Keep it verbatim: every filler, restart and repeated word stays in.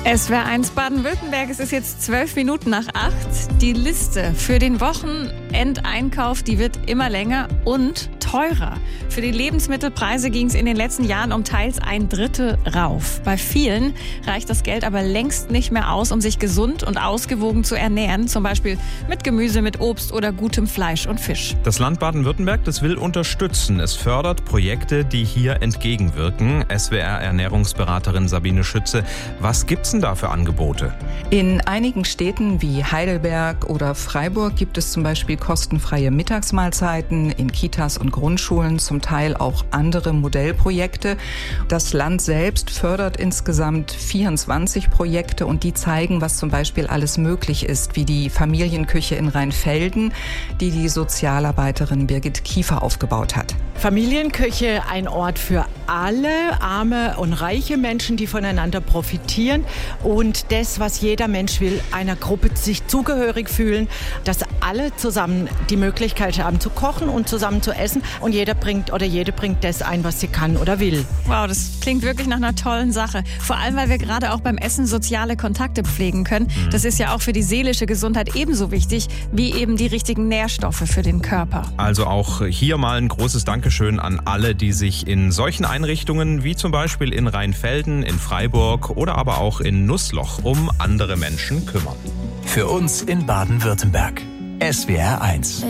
S W R eins Baden-Württemberg, es ist jetzt zwölf Minuten nach acht. Die Liste für den Wochenendeinkauf, die wird immer länger und teurer. Für die Lebensmittelpreise ging es in den letzten Jahren um teils ein Drittel rauf. Bei vielen reicht das Geld aber längst nicht mehr aus, um sich gesund und ausgewogen zu ernähren. Zum Beispiel mit Gemüse, mit Obst oder gutem Fleisch und Fisch. Das Land Baden-Württemberg, das will unterstützen. Es fördert Projekte, die hier entgegenwirken. S W R-Ernährungsberaterin Sabine Schütze, was gibt's denn da für Angebote? In einigen Städten wie Heidelberg oder Freiburg gibt es zum Beispiel kostenfreie Mittagsmahlzeiten in Kitas und Grundschulen, zum Teil auch andere Modellprojekte. Das Land selbst fördert insgesamt vierundzwanzig Projekte und die zeigen, was zum Beispiel alles möglich ist, wie die Familienküche in Rheinfelden, die die Sozialarbeiterin Birgit Kiefer aufgebaut hat. Familienküche, ein Ort für alle, arme und reiche Menschen, die voneinander profitieren und das, was jeder Mensch will, einer Gruppe sich zugehörig fühlen, dass alle zusammen die Möglichkeit haben zu kochen und zusammen zu essen und jeder bringt oder jede bringt das ein, was sie kann oder will. Wow, das klingt wirklich nach einer tollen Sache. Vor allem, weil wir gerade auch beim Essen soziale Kontakte pflegen können. Mhm. Das ist ja auch für die seelische Gesundheit ebenso wichtig wie eben die richtigen Nährstoffe für den Körper. Also auch hier mal ein großes Dankeschön an alle, die sich in solchen Einrichtungen wie zum Beispiel in Rheinfelden, in Freiburg oder aber auch in Nussloch um andere Menschen kümmern. Für uns in Baden-Württemberg. S W R eins.